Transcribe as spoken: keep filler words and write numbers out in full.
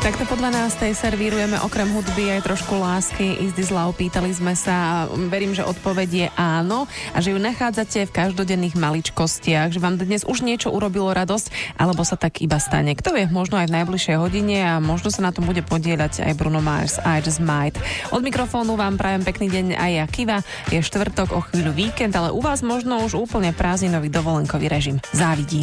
Takto po dvanástej servírujeme okrem hudby aj trošku lásky. Is this love? Pýtali sme sa, verím, že odpoveď je áno a že ju nachádzate v každodenných maličkostiach, že vám dnes už niečo urobilo radosť, alebo sa tak iba stane. Kto vie, možno aj v najbližšej hodine a možno sa na tom bude podieľať aj Bruno Mars, I Just Might. Od mikrofónu vám prajem pekný deň aj ja, Kiva. Je štvrtok, o chvíľu víkend, ale u vás možno už úplne prázdninový dovolenkový režim. Závidím.